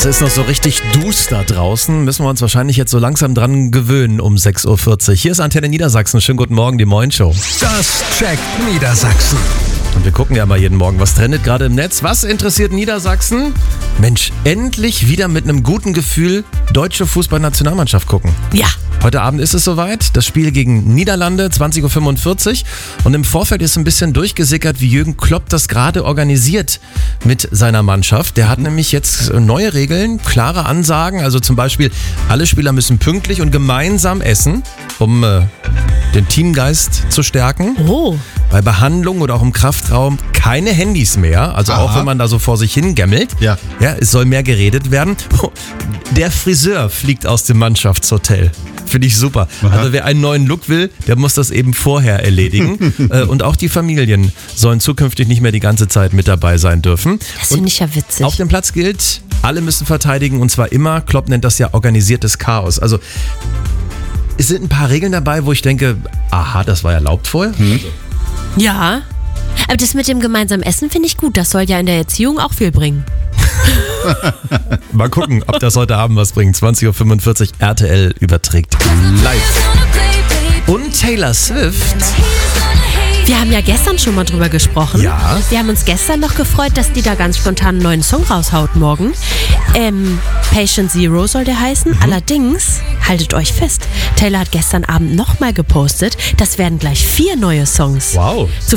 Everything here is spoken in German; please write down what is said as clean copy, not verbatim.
Es ist noch so richtig duster draußen. Müssen wir uns wahrscheinlich jetzt so langsam dran gewöhnen um 6.40 Uhr. Hier ist Antenne Niedersachsen. Schönen guten Morgen, die Moin-Show. Das checkt Niedersachsen. Und wir gucken ja mal jeden Morgen, was trendet gerade im Netz. Was interessiert Niedersachsen? Mensch, endlich wieder mit einem guten Gefühl deutsche Fußballnationalmannschaft gucken. Ja. Heute Abend ist es soweit, das Spiel gegen Niederlande, 20.45 Uhr. Und im Vorfeld ist ein bisschen durchgesickert, wie Jürgen Klopp das gerade organisiert mit seiner Mannschaft. Der hat nämlich jetzt neue Regeln, klare Ansagen. Also zum Beispiel, alle Spieler müssen pünktlich und gemeinsam essen, um den Teamgeist zu stärken. Oh. Bei Behandlung oder auch im Kraftraum keine Handys mehr. Also auch wenn man da so vor sich hingämmelt. Ja. Ja, es soll mehr geredet werden. Der Friseur fliegt aus dem Mannschaftshotel. Finde ich super. Aha. Also wer einen neuen Look will, der muss das eben vorher erledigen. Und auch die Familien sollen zukünftig nicht mehr die ganze Zeit mit dabei sein dürfen. Das finde ich ja witzig. Auf dem Platz gilt, alle müssen verteidigen und zwar immer. Klopp nennt das ja organisiertes Chaos. Also es sind ein paar Regeln dabei, wo ich denke, aha, das war erlaubt vorher. Ja. Aber das mit dem gemeinsamen Essen finde ich gut. Das soll ja in der Erziehung auch viel bringen. Mal gucken, ob das heute Abend was bringt. 20.45 Uhr, RTL überträgt live. Und Taylor Swift. Wir haben ja gestern schon mal drüber gesprochen. Ja. Wir haben uns gestern noch gefreut, dass die da ganz spontan einen neuen Song raushaut morgen. Patient Zero soll der heißen. Allerdings, haltet euch fest, Taylor hat gestern Abend nochmal gepostet, das werden gleich 4 neue Songs. Wow. Zu